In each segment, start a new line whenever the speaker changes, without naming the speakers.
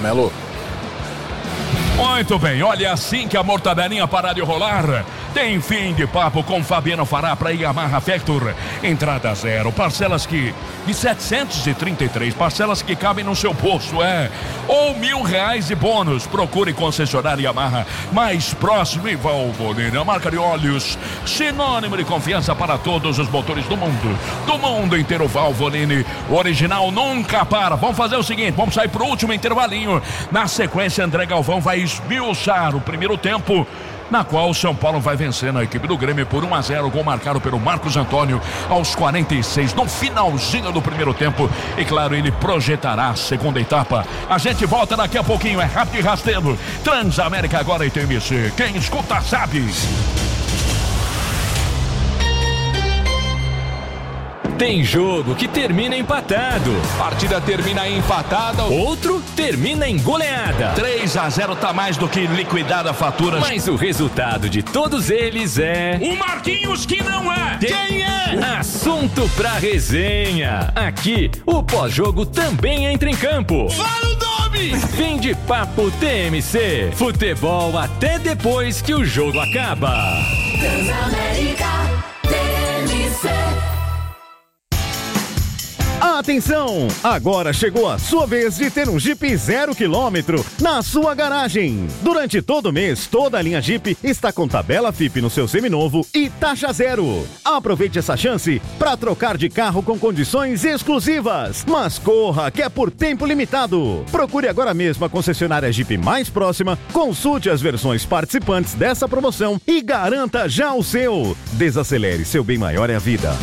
Melo.
Muito bem, olha, assim que a mortadelinha parar de rolar, tem fim de papo com Fabiano Fará para Yamaha Factor. Entrada zero, parcelas de 733, parcelas que cabem no seu bolso, ou R$1.000 de bônus. Procure concessionária Yamaha mais próximo e Valvoline, a marca de óleos sinônimo de confiança para todos os motores do mundo inteiro. Valvoline, original nunca para. Vamos fazer o seguinte, vamos sair pro último intervalinho. Na sequência, André Galvão vai esmiuçar o primeiro tempo, na qual o São Paulo vai vencendo a equipe do Grêmio por 1-0, gol marcado pelo Marcos Antônio aos 46, no finalzinho do primeiro tempo. E claro, ele projetará a segunda etapa. A gente volta daqui a pouquinho, é rápido e rasteiro. Transamérica agora e TMC, quem escuta sabe.
Tem jogo que termina empatado.
Partida termina empatada.
Outro termina em goleada.
3-0 tá mais do que liquidada a fatura.
Mas o resultado de todos eles é...
o Marquinhos que não é.
Quem é? Assunto pra resenha. Aqui, o pós-jogo também entra em campo.
Fala o nome!
Fim de papo TMC. Futebol até depois que o jogo acaba.
Transamérica TMC.
Atenção! Agora chegou a sua vez de ter um Jeep 0 km na sua garagem. Durante todo o mês, toda a linha Jeep está com tabela FIP no seu seminovo e taxa zero. Aproveite essa chance para trocar de carro com condições exclusivas. Mas corra, que é por tempo limitado. Procure agora mesmo a concessionária Jeep mais próxima, consulte as versões participantes dessa promoção e garanta já o seu. Desacelere, seu bem maior é a vida.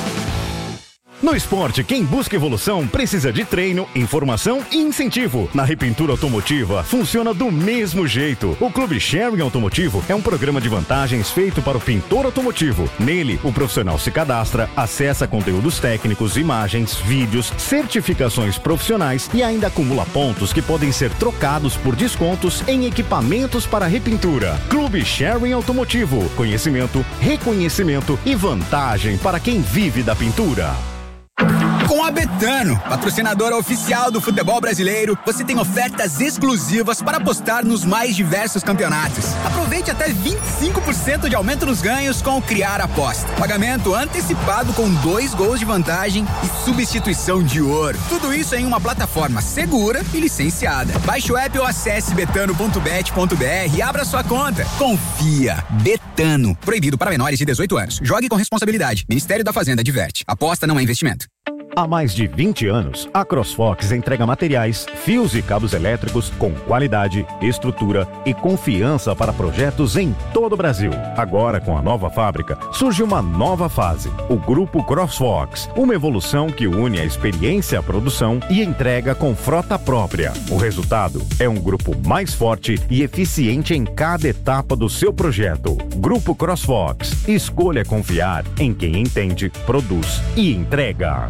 No esporte, quem busca evolução precisa de treino, informação e incentivo. Na Repintura Automotiva, funciona do mesmo jeito. O Clube Sharing Automotivo é um programa de vantagens feito para o pintor automotivo. Nele, o profissional se cadastra, acessa conteúdos técnicos, imagens, vídeos, certificações profissionais e ainda acumula pontos que podem ser trocados por descontos em equipamentos para repintura. Clube Sharing Automotivo. Conhecimento, reconhecimento e vantagem para quem vive da pintura.
Com a Betano, patrocinadora oficial do futebol brasileiro, você tem ofertas exclusivas para apostar nos mais diversos campeonatos. Aproveite até 25% de aumento nos ganhos com o Criar Aposta. Pagamento antecipado com 2 gols de vantagem e substituição de ouro. Tudo isso em uma plataforma segura e licenciada. Baixe o app ou acesse betano.bet.br e abra sua conta. Confia. Betano. Proibido para menores de 18 anos. Jogue com responsabilidade. Ministério da Fazenda adverte. Aposta não é investimento.
Há mais de 20 anos, a CrossFox entrega materiais, fios e cabos elétricos com qualidade, estrutura e confiança para projetos em todo o Brasil. Agora, com a nova fábrica, surge uma nova fase, o Grupo CrossFox, uma evolução que une a experiência à produção e entrega com frota própria. O resultado é um grupo mais forte e eficiente em cada etapa do seu projeto. Grupo CrossFox, escolha confiar em quem entende, produz e entrega.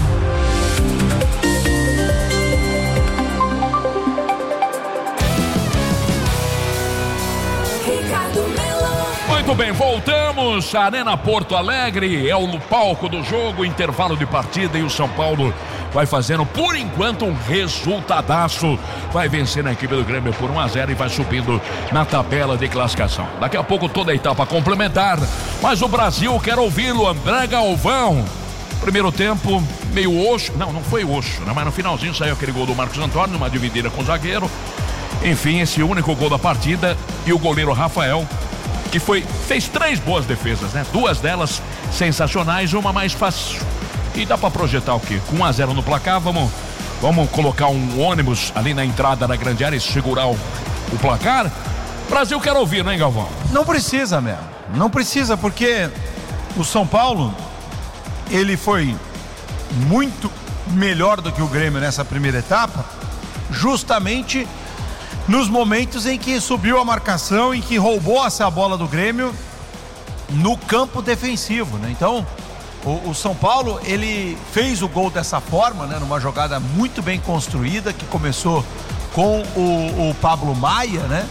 Muito bem, voltamos. Arena Porto Alegre é o palco do jogo, intervalo de partida, e o São Paulo vai fazendo, por enquanto, um resultadaço. Vai vencendo a equipe do Grêmio por 1-0 e vai subindo na tabela de classificação. Daqui a pouco toda a etapa complementar, mas o Brasil quer ouvi-lo. André Galvão. Primeiro tempo, meio oxo. Não foi oxo, né? Mas no finalzinho saiu aquele gol do Marcos Antônio, numa dividida com o zagueiro. Enfim, esse único gol da partida, e o goleiro Rafael, que fez 3 boas defesas, né? 2 delas sensacionais, uma mais fácil. E dá pra projetar o quê? Com 1-0 no placar, vamos colocar um ônibus ali na entrada da grande área e segurar o placar? Brasil quer ouvir, né, Galvão?
Não precisa, mesmo. Não precisa, porque o São Paulo, ele foi muito melhor do que o Grêmio nessa primeira etapa, justamente nos momentos em que subiu a marcação, em que roubou essa bola do Grêmio no campo defensivo, né? Então, o São Paulo, ele fez o gol dessa forma, né? Numa jogada muito bem construída, que começou com o Pablo Maia, né?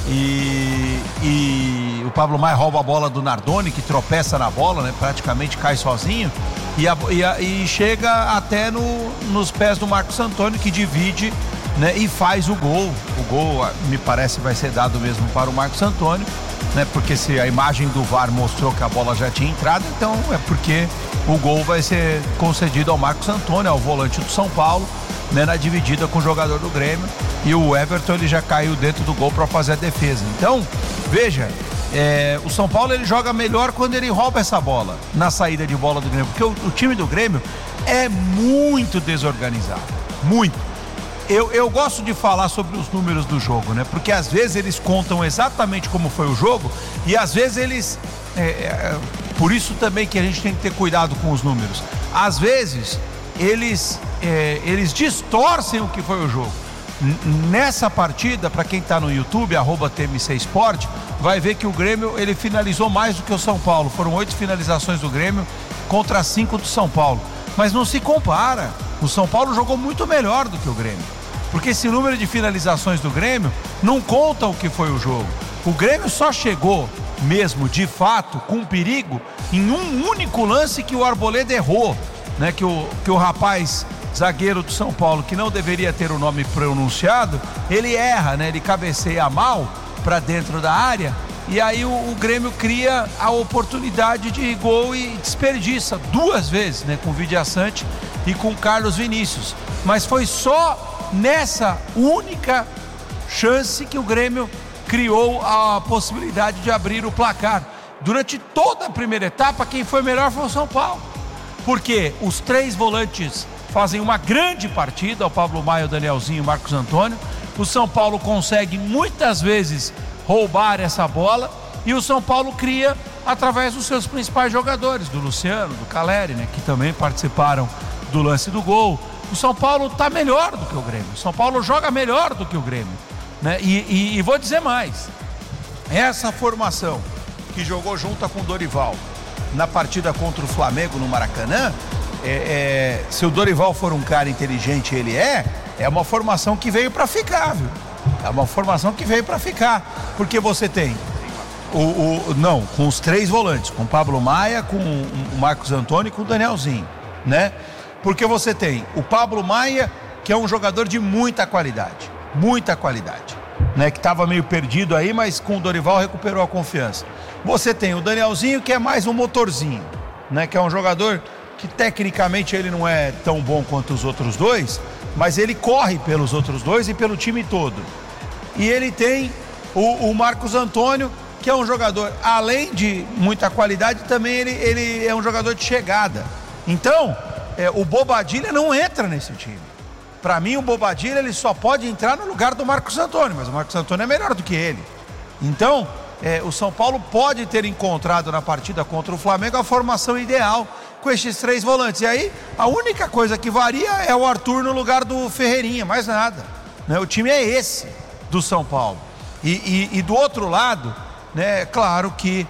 E o Pablo Maia rouba a bola do Nardoni, que tropeça na bola, né? Praticamente cai sozinho, e chega até nos pés do Marcos Antônio, que divide né? E faz o gol. O gol, me parece, vai ser dado mesmo para o Marcos Antônio, né? Porque se a imagem do VAR mostrou que a bola já tinha entrado, então é porque o gol vai ser concedido ao Marcos Antônio, ao volante do São Paulo, né? Na dividida com o jogador do Grêmio. E o Everton, ele já caiu dentro do gol para fazer a defesa. Então, veja, o São Paulo, ele joga melhor quando ele rouba essa bola na saída de bola do Grêmio, porque o time do Grêmio é muito desorganizado, muito. Eu gosto de falar sobre os números do jogo, né? Porque às vezes eles contam exatamente como foi o jogo e às vezes eles... por isso também que a gente tem que ter cuidado com os números. Às vezes eles distorcem o que foi o jogo. Nessa partida, para quem está no YouTube, @TMC Sport, vai ver que o Grêmio, ele finalizou mais do que o São Paulo. Foram 8 finalizações do Grêmio contra 5 do São Paulo. Mas não se compara. O São Paulo jogou muito melhor do que o Grêmio. Porque esse número de finalizações do Grêmio não conta o que foi o jogo. O Grêmio só chegou mesmo, de fato, com perigo em um único lance que o Arboleda errou, né? Que o rapaz zagueiro do São Paulo, que não deveria ter o nome pronunciado, ele erra, né? Ele cabeceia mal para dentro da área e aí o Grêmio cria a oportunidade de gol e desperdiça 2 vezes, né? Com o Vidia Sante e com o Carlos Vinícius. Mas foi só nessa única chance que o Grêmio criou a possibilidade de abrir o placar. Durante toda a primeira etapa, quem foi melhor foi o São Paulo. Porque os 3 volantes fazem uma grande partida, o Pablo Maia, o Danielzinho e o Marcos Antônio. O São Paulo consegue muitas vezes roubar essa bola e o São Paulo cria através dos seus principais jogadores, do Luciano, do Caleri, né, que também participaram do lance do gol. O São Paulo está melhor do que o Grêmio, o São Paulo joga melhor do que o Grêmio, né? E vou dizer mais, essa formação que jogou junto com o Dorival na partida contra o Flamengo no Maracanã, se o Dorival for um cara inteligente, ele é uma formação que veio para ficar, viu? É uma formação que veio para ficar, porque você tem com os 3 volantes, com o Pablo Maia, com o Marcos Antônio e com o Danielzinho, né? Porque você tem o Pablo Maia, que é um jogador de muita qualidade, né? Que estava meio perdido aí, mas com o Dorival recuperou a confiança. Você tem o Danielzinho, que é mais um motorzinho, né? Que é um jogador que tecnicamente ele não é tão bom quanto os outros 2, mas ele corre pelos outros 2 e pelo time todo. E ele tem o Marcos Antônio, que é um jogador, além de muita qualidade, também ele é um jogador de chegada. Então, o Bobadilha não entra nesse time. Para mim, o Bobadilha, ele só pode entrar no lugar do Marcos Antônio, mas o Marcos Antônio é melhor do que ele. Então, o São Paulo pode ter encontrado na partida contra o Flamengo a formação ideal com estes 3 volantes. E aí, a única coisa que varia é o Arthur no lugar do Ferreirinha, mais nada, né? O time é esse do São Paulo. E do outro lado, né, claro que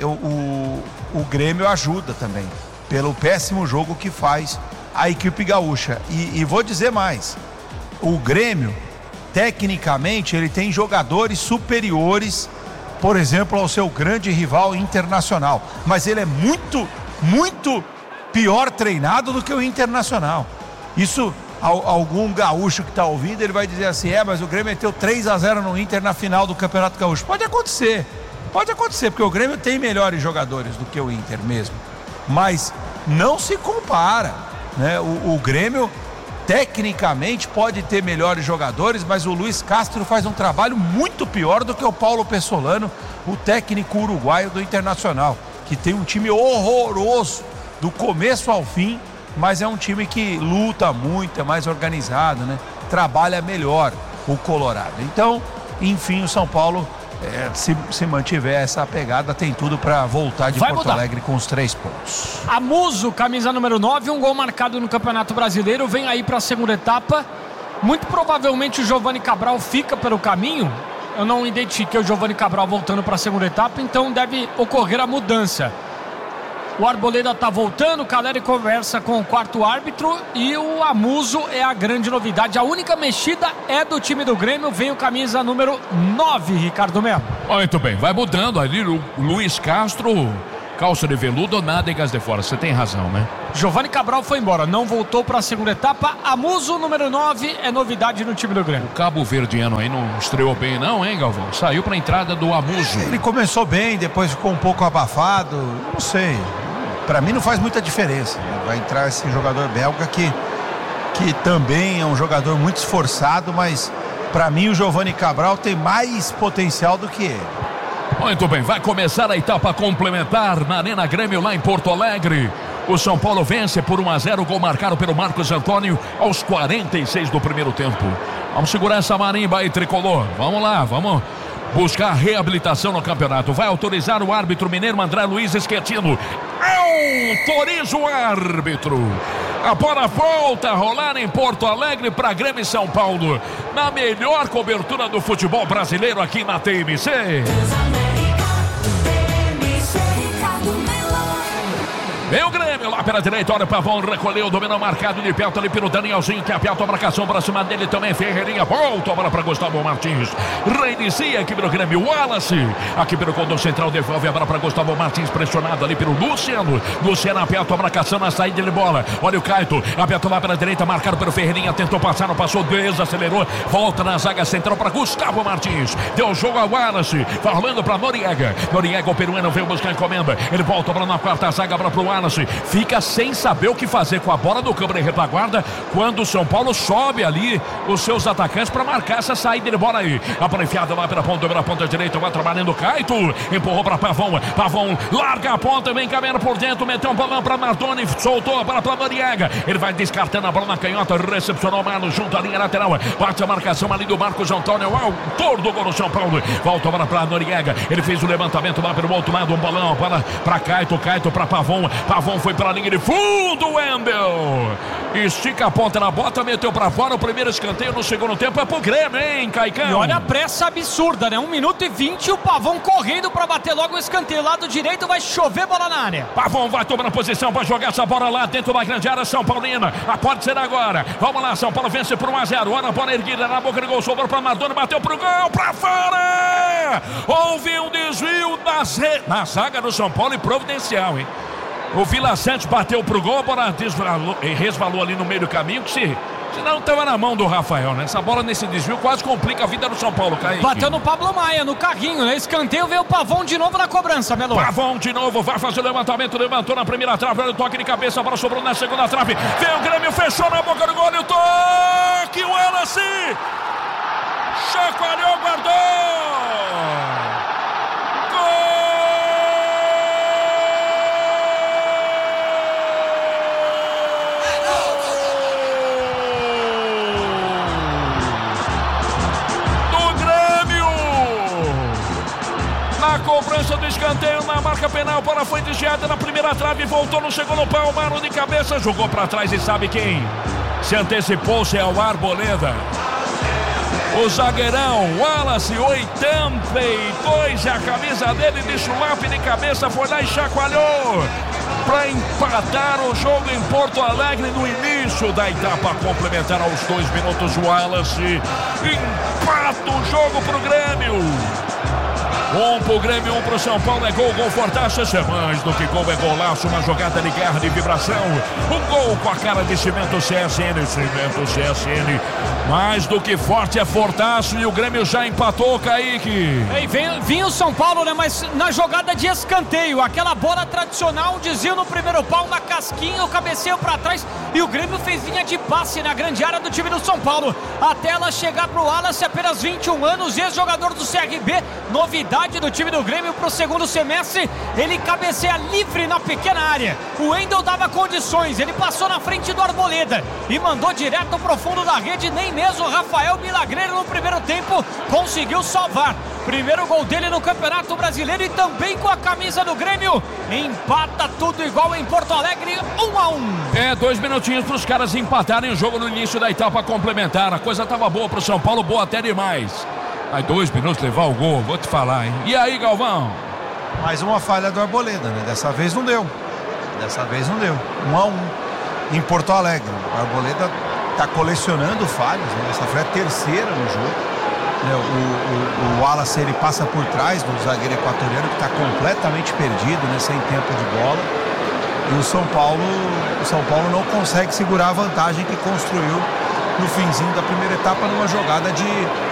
o Grêmio ajuda também, pelo péssimo jogo que faz a equipe gaúcha. E vou dizer mais, o Grêmio, tecnicamente, ele tem jogadores superiores, por exemplo, ao seu grande rival Internacional, mas ele é muito, muito pior treinado do que o Internacional. Isso, algum gaúcho que está ouvindo, ele vai dizer assim, mas o Grêmio meteu 3-0 no Inter na final do Campeonato Gaúcho. Pode acontecer, porque o Grêmio tem melhores jogadores do que o Inter mesmo, mas não se compara, né? O Grêmio tecnicamente pode ter melhores jogadores, mas o Luiz Castro faz um trabalho muito pior do que o Paulo Pessolano, o técnico uruguaio do Internacional, que tem um time horroroso do começo ao fim, mas é um time que luta muito, é mais organizado, né? Trabalha melhor o Colorado. Então, enfim, o São Paulo, se mantiver essa pegada, tem tudo para voltar de Porto Alegre com os 3 pontos.
Amuso, camisa número 9, um gol marcado no Campeonato Brasileiro, vem aí para a segunda etapa. Muito provavelmente o Giovani Cabral fica pelo caminho. Eu não identifiquei o Giovani Cabral voltando para a segunda etapa, então deve ocorrer a mudança. O Arboleda está voltando, o Caleri conversa com o 4º árbitro e o Amuso é a grande novidade. A única mexida é do time do Grêmio, vem o camisa número 9, Ricardo Melo.
Muito bem, vai mudando ali o Luiz Castro. calça de veludo ou nádegas de fora. Você tem razão, né?
Giovani Cabral foi embora, não voltou para a segunda etapa. Amuso, número 9, é novidade no time do Grêmio.
O Cabo Verdeano aí não estreou bem não, hein, Galvão? Saiu para a entrada do Amuso.
Ele começou bem, depois ficou um pouco abafado. Não sei. Para mim não faz muita diferença. Vai entrar esse jogador belga que também é um jogador muito esforçado, mas para mim o Giovani Cabral tem mais potencial do que ele.
Muito bem, vai começar a etapa complementar na Arena Grêmio lá em Porto Alegre. O São Paulo vence por 1-0, gol marcado pelo Marcos Antônio aos 46 do primeiro tempo. Vamos segurar essa marimba aí, tricolor. Vamos lá, vamos buscar reabilitação no campeonato. Vai autorizar o árbitro mineiro André Luiz Schettino. Autoriza o árbitro. A bola volta a rolar em Porto Alegre para Grêmio e São Paulo. Na melhor cobertura do futebol brasileiro aqui na TMC. Vem o Grêmio lá pela direita, olha o Pavão, recolheu, dominou marcado de perto ali pelo Danielzinho, que aperta a marcação para cima dele também, Ferreirinha, volta a bola para Gustavo Martins, reinicia aqui pelo Grêmio, Wallace, aqui pelo condor central, devolve a bola para Gustavo Martins, pressionado ali pelo Luciano aperta a marcação na saída de bola, olha o Caito, aperta lá pela direita, marcado pelo Ferreirinha, tentou passar, não passou, desacelerou, volta na zaga central para Gustavo Martins, deu jogo a Wallace, falando para Noriega, o peruano veio buscar a encomenda, ele volta para na quarta zaga para o Wallace, fica sem saber o que fazer com a bola do câmera de retaguarda quando o São Paulo sobe ali os seus atacantes para marcar essa saída de bola aí. A bola enfiada lá pela ponta direita, vai trabalhando o Caito, empurrou para Pavão, larga a ponta, vem caminhando por dentro, meteu um balão para Nardoni, soltou a bola para Noriega, ele vai descartando a bola na canhota, recepcionou o Marlon junto à linha lateral, bate a marcação ali do Marcos Antônio, o autor do gol do São Paulo, volta a bola para Noriega, ele fez o levantamento lá pelo outro lado, um balão para Caito para Pavão foi para a linha de fundo, Wendel estica a ponta na bota, meteu para fora, o primeiro escanteio no segundo tempo é pro Grêmio, hein, Caicão?
E olha a pressa absurda, né? 1 minuto e 20, o Pavão correndo para bater logo o escanteio, lado direito vai chover bola na área.
Pavão vai tomando posição, vai jogar essa bola lá dentro da grande área São Paulina, a pode ser agora, vamos lá, São Paulo vence por 1-0, olha a bola erguida na boca do gol, sobrou para Nardoni, bateu pro gol, para fora! Houve um desvio na zaga do São Paulo e providencial, hein? O Vila Santos bateu pro gol, a bola resvalou ali no meio do caminho, que se não estava na mão do Rafael, né? Essa bola nesse desvio quase complica a vida do São Paulo, Kaique.
Bateu no Pablo Maia, no carrinho, né? Escanteio, veio o Pavão de novo na cobrança, Melo.
Pavão de novo, vai fazer o levantamento, levantou na primeira trave, olha o toque de cabeça, a bola sobrou na segunda trave, vem o Grêmio, fechou na boca do gol, e o toque, o Wallace chacoalhou, guardou! Cobrança do escanteio na marca penal, bola foi desviada na primeira trave, voltou no segundo pau, Maro de cabeça, jogou para trás e sabe quem se antecipou-se é o Arboleda. O zagueirão Wallace, 82, e a camisa dele de chulape de cabeça foi lá e chacoalhou para empatar o jogo em Porto Alegre no início da etapa complementar aos 2 minutos. Wallace empata o jogo pro Grêmio. 1 pro Grêmio, 1 pro São Paulo, é gol fortaço, é mais do que gol, é golaço, uma jogada de guerra, de vibração, um gol com a cara de Cimento CSN, mais do que forte, é fortaço, e o Grêmio já empatou, Kaique.
Vinha o São Paulo, né, mas na jogada de escanteio, aquela bola tradicional, um desvio no primeiro pau, na casquinha, o cabeceio pra trás, e o Grêmio fez linha de passe na grande área do time do São Paulo, até ela chegar pro Wallace, apenas 21 anos, ex-jogador do CRB, novidade do time do Grêmio pro segundo semestre, ele cabeceia livre na pequena área, o Wendel dava condições, ele passou na frente do Arboleda e mandou direto pro fundo da rede, nem mesmo o Rafael Milagreiro no primeiro tempo conseguiu salvar. Primeiro gol dele no Campeonato Brasileiro e também com a camisa do Grêmio, empata tudo igual em Porto Alegre, 1-1.
2 minutinhos para os caras empatarem o jogo no início da etapa complementar, a coisa tava boa pro São Paulo, boa até demais. Aí 2 minutos levar o gol, vou te falar, hein? E aí, Galvão?
Mais uma falha do Arboleda, né? Dessa vez não deu. 1-1 em Porto Alegre. O Arboleda tá colecionando falhas, né? Essa foi a terceira no jogo. O Wallace, ele passa por trás do zagueiro equatoriano, que está completamente perdido, né, sem tempo de bola. E o São Paulo não consegue segurar a vantagem que construiu no finzinho da primeira etapa numa jogada de